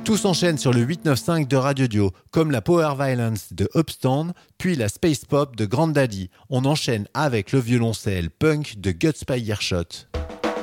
Tout s'enchaîne sur le 895 de Radio Dio, comme la Power Violence de Upstand, puis la Space Pop de Grand Daddy. On enchaîne avec le violoncelle punk de Guts by Earshot.